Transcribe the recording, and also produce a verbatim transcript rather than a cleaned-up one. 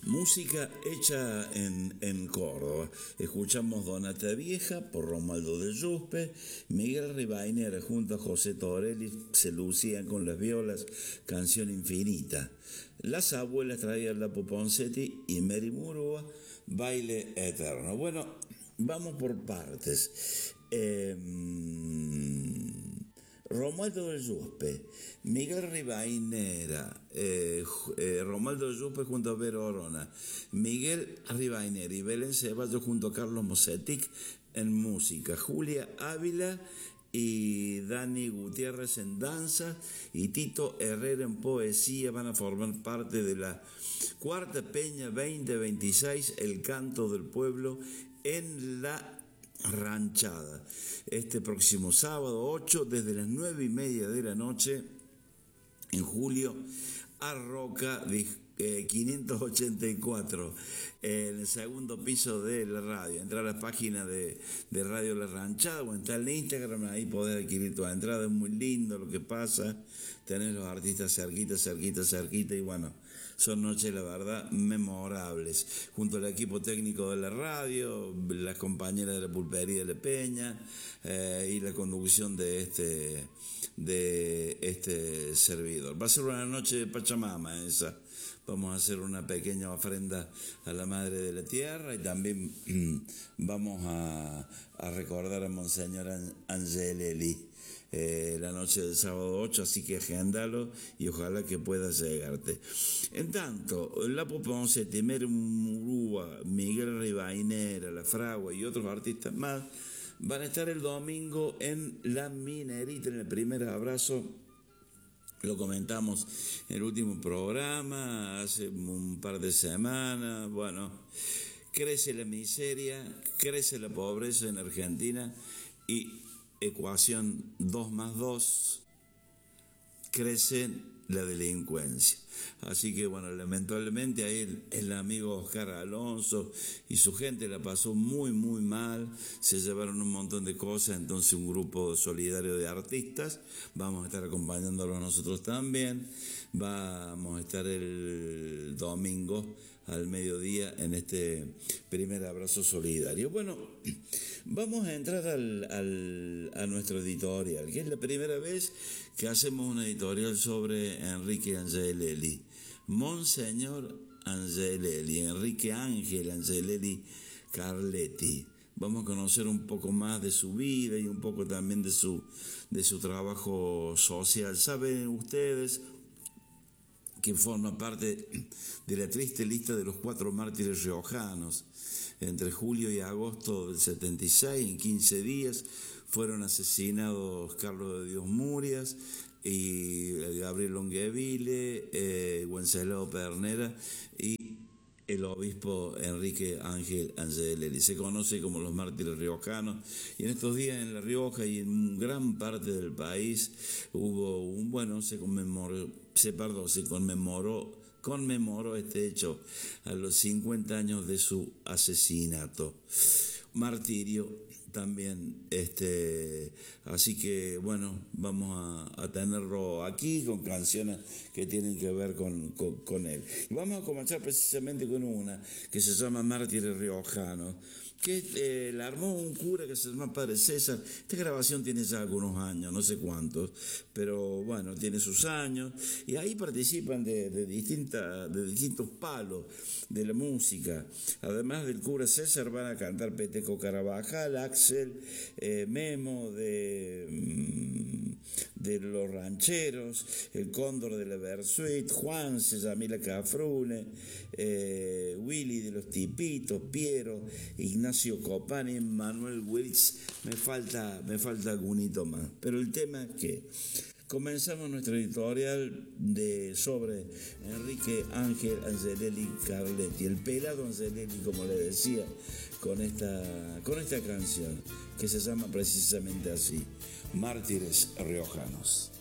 Música hecha en, en Córdoba. Escuchamos Donata Vieja por Romualdo de Yuspe, Miguel Rivainera junto a José Torelli se lucían con las violas, Canción Infinita. Las abuelas traían la Poponcetti y Mary Murúa, Baile Eterno. Bueno, vamos por partes. Eh, Romualdo de Yuspe, Miguel Rivainera, eh, eh, Romualdo de Yuspe junto a Vero Orona, Miguel Rivainera y Belén Ceballos junto a Carlos Mosetic en música, Julia Ávila y Dani Gutiérrez en danza y Tito Herrera en poesía van a formar parte de la Cuarta Peña veinte veintiséis, El Canto del Pueblo en la Ranchada, este próximo sábado ocho, desde las nueve y media de la noche, en Julio Arroca eh, quinientos ochenta y cuatro, eh, en el segundo piso de la radio. Entra a la página de, de Radio La Ranchada o entrar en Instagram, ahí podés adquirir tu entrada. Es muy lindo lo que pasa, tenés los artistas cerquita, cerquita, cerquita, y bueno, son noches, la verdad, memorables. Junto al equipo técnico de la radio, las compañeras de la pulpería de La Peña eh, y la conducción de este, de este servidor. Va a ser una noche de Pachamama esa. Vamos a hacer una pequeña ofrenda a la Madre de la Tierra y también mmm, vamos a, a recordar a Monseñor Angelelli. Eh, la noche del sábado ocho, así que agendalo y ojalá que puedas llegarte. En tanto, la Poponcetti, Mary Murúa, Miguel Rivainera, La Fragua y otros artistas más van a estar el domingo en La Minerita, en el primer abrazo. Lo comentamos en el último programa, hace un par de semanas. Bueno, crece la miseria, crece la pobreza en Argentina y ecuación dos más dos, crece la delincuencia. Así que bueno, lamentablemente ahí el, el amigo Oscar Alonso y su gente la pasó muy muy mal, se llevaron un montón de cosas, entonces un grupo solidario de artistas, vamos a estar acompañándolos nosotros también, vamos a estar el domingo al mediodía en este primer abrazo solidario. Bueno, vamos a entrar al, al, a nuestro editorial, que es la primera vez que hacemos una editorial sobre Enrique Angelelli. Monseñor Angelelli, Enrique Ángel Angelelli Carletti. Vamos a conocer un poco más de su vida y un poco también de su, de su trabajo social. ¿Saben ustedes que forma parte de la triste lista de los cuatro mártires riojanos? Entre julio y agosto del setenta y seis, en quince días, fueron asesinados Carlos de Dios Murias y Gabriel Longueville, eh, Wenceslao Pernera y el obispo Enrique Ángel Angelelli. Se conoce como los mártires riojanos, y en estos días en La Rioja y en gran parte del país hubo un, bueno, se conmemoró, se, perdón, se conmemoró conmemoró este hecho a los cincuenta años de su asesinato, martirio también, este, así que bueno, vamos a, a tenerlo aquí con canciones que tienen que ver con, con, con él. Y vamos a comenzar precisamente con una que se llama Mártires Riojanos, que eh, la armó un cura que se llama Padre César. Esta grabación tiene ya algunos años, no sé cuántos, pero bueno, tiene sus años, y ahí participan de, de, distinta, de distintos palos de la música. Además del cura César van a cantar Peteco Carabajal, Axel, eh, Memo de, de Los Rancheros, el Cóndor de la Versuit, Juan Yamila Cafrune, eh, Willy de los Tipitos, Piero, Ignacio Copani, Manuel Wills. Me falta, me falta algún hito más, pero el tema es que comenzamos nuestro editorial de sobre Enrique Ángel Angelelli Carletti, el pelado Angelelli, como le decía, con esta, con esta canción que se llama precisamente así, Mártires Riojanos.